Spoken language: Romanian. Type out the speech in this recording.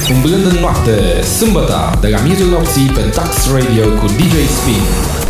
umblând în noapte, sâmbătă, de la miezul nopții pe Tax Radio cu DJ Spin.